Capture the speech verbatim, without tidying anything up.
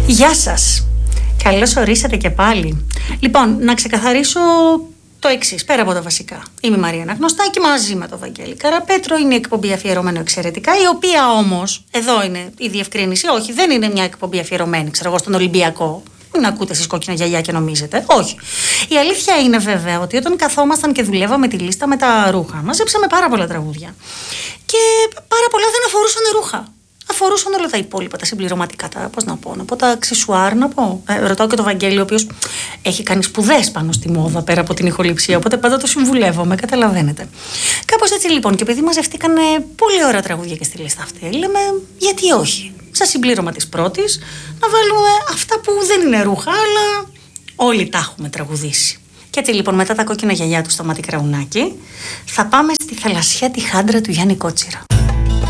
Γεια σας. Καλώς ορίσατε και πάλι. Λοιπόν, να ξεκαθαρίσω το εξής, πέρα από τα βασικά. Είμαι η Μαρία Αναγνωστάκη, μαζί με τον Βαγγέλη Καραπέτρο. Είναι η εκπομπή αφιερωμένη εξαιρετικά, η οποία όμως, εδώ είναι η διευκρίνηση, όχι, δεν είναι μια εκπομπή αφιερωμένη, ξέρω εγώ, στον Ολυμπιακό. Μην ακούτε εσείς κόκκινα γυαλιά και νομίζετε. Όχι. Η αλήθεια είναι βέβαια ότι όταν καθόμασταν και δουλεύαμε τη λίστα με τα ρούχα, μαζέψαμε πάρα πολλά τραγούδια. Και πάρα πολλά δεν αφορούσαν ρούχα. Αφορούσαν όλα τα υπόλοιπα, τα συμπληρωματικά, τα, πώς να πω, να πω τα αξεσουάρ, να πω. Ε, ρωτάω και τον Βαγγέλη, ο οποίος έχει κάνει σπουδές πάνω στη μόδα πέρα από την ηχοληψία, οπότε πάντα το συμβουλεύομαι, καταλαβαίνετε. Κάπως έτσι λοιπόν, και επειδή μαζευτήκαν πολύ ωραία τραγούδια και στη λίστα αυτή, λέμε γιατί όχι. Σαν συμπλήρωμα της πρώτης, να βάλουμε αυτά που δεν είναι ρούχα, αλλά όλοι τα έχουμε τραγουδήσει. Και έτσι λοιπόν, μετά τα κόκκινα γυαλιά του Σταμάτη Κραουνάκη, θα πάμε στη θαλασσιά τη χάντρα του Γιάννη Κότσιρα.